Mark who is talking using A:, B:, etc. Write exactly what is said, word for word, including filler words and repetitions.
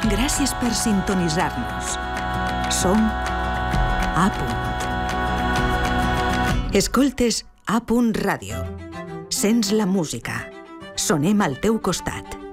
A: Gràcies per sintonitzar-nos. Som A Punt. Escoltes A Punt Ràdio. Sents la música. Sonem al teu costat.